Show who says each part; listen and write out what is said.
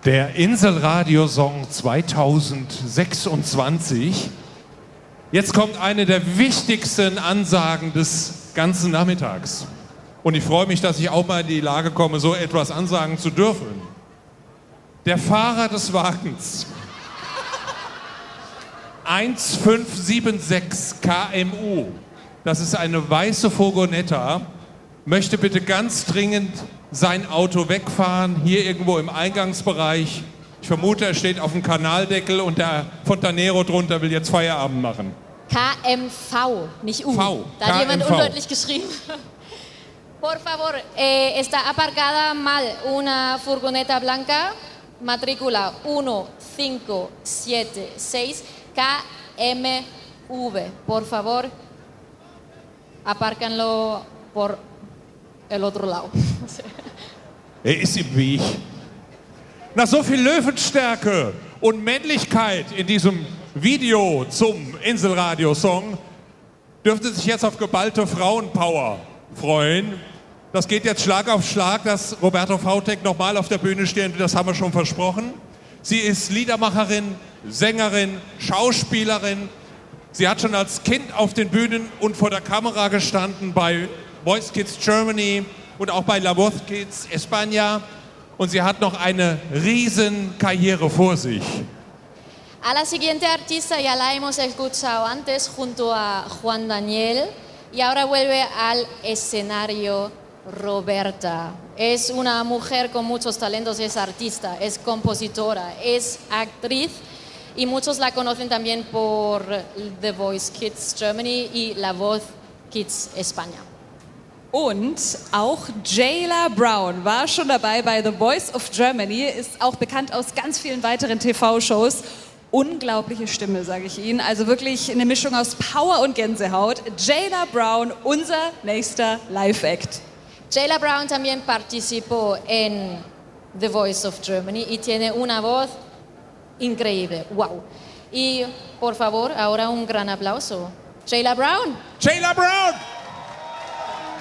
Speaker 1: Der Inselradio-Song 2026. Jetzt kommt eine der wichtigsten Ansagen des ganzen Nachmittags. Und ich freue mich, dass ich auch mal in die Lage komme, so etwas ansagen zu dürfen. Der Fahrer des Wagens, 1576 KMU, das ist eine weiße Furgonetta, möchte bitte ganz dringend sein Auto wegfahren, hier irgendwo im Eingangsbereich. Ich vermute, er steht auf dem Kanaldeckel und der Fontanero drunter will jetzt Feierabend machen.
Speaker 2: KMV, nicht U.
Speaker 1: V.
Speaker 2: Da hat jemand
Speaker 1: KMV.
Speaker 2: undeutlich geschrieben. Por favor, está aparcada mal una furgoneta blanca, matrícula 1576 KMV. Por favor, apárcanlo por el otro lado.
Speaker 1: Er ist im Weg. Nach so viel Löwenstärke und Männlichkeit in diesem Video zum Inselradio-Song dürfte sich jetzt auf geballte Frauenpower freuen. Das geht jetzt Schlag auf Schlag, dass Roberto Vautek nochmal auf der Bühne steht, das haben wir schon versprochen. Sie ist Liedermacherin, Sängerin, Schauspielerin. Sie hat schon als Kind auf den Bühnen und vor der Kamera gestanden bei Voice Kids Germany und auch bei La Voz Kids España. Und sie hat noch eine riesen Karriere vor sich.
Speaker 2: A la siguiente artista ya la hemos escuchado antes junto a Juan Daniel y ahora vuelve al escenario Roberta. Es una mujer con muchos talentos, es artista, es compositora, es actriz y muchos la conocen también por The Voice Kids Germany y La Voz Kids España.
Speaker 3: Und auch Jayla Brown war schon dabei bei The Voice of Germany, ist auch bekannt aus ganz vielen weiteren TV-Shows. Unglaubliche Stimme, sage ich Ihnen. Also wirklich eine Mischung aus Power und Gänsehaut. Jayla Brown, unser nächster Live-Act.
Speaker 2: Jayla Brown también participó en The Voice of Germany y tiene una voz increíble. ¡Wow! Y por favor, ahora un gran aplauso. Jayla Brown.
Speaker 1: Jayla Brown!